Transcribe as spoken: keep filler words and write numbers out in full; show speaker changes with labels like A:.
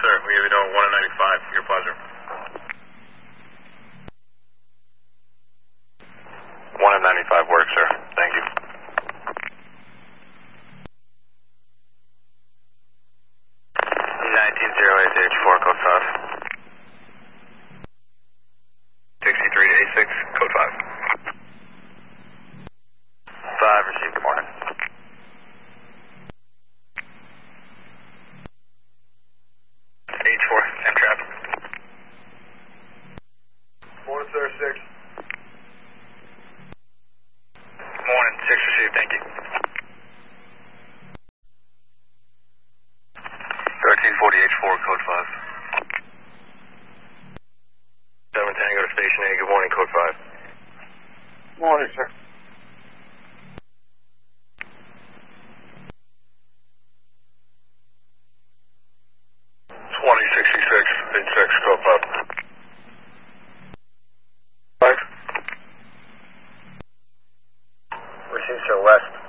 A: sir. We have you doing one ninety-five. Your pleasure. one ninety-five works, sir. Thank you. nineteen zero eight H four, code five. sixty-three to eighty-six, code five. five, received, good morning. H four, M traffic. Morning, sir, six. Morning, six received, thank you. thirteen forty H four, code five. seven Tango to Station A, good morning, code five.
B: Morning, sir.
A: twenty sixty-six, eighty-six, code five. five. Received, sir, west.